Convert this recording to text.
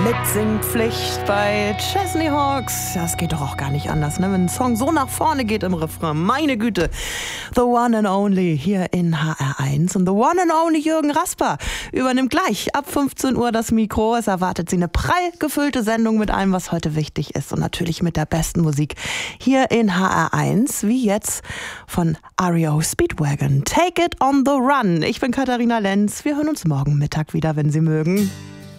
Mitsingpflicht bei Chesney Hawks. Das geht doch auch gar nicht anders, ne? Wenn ein Song so nach vorne geht im Refrain. Meine Güte. The One and Only hier in HR1. Und The One and Only Jürgen Rasper übernimmt gleich ab 15 Uhr das Mikro. Es erwartet Sie eine prall gefüllte Sendung mit allem, was heute wichtig ist. Und natürlich mit der besten Musik hier in HR1. Wie jetzt von REO Speedwagon. Take it on the run. Ich bin Katharina Lenz. Wir hören uns morgen Mittag wieder, wenn Sie mögen.